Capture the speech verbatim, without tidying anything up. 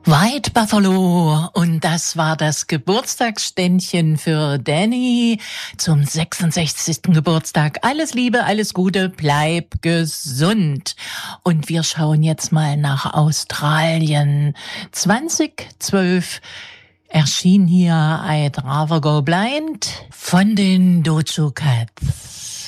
White Buffalo, und das war das Geburtstagsständchen für Danny zum sechsundsechzigsten Geburtstag. Alles Liebe, alles Gute, bleib gesund. Und wir schauen jetzt mal nach Australien. zweitausendzwölf erschien hier I'd Rather Go Blind von den Doja Cats.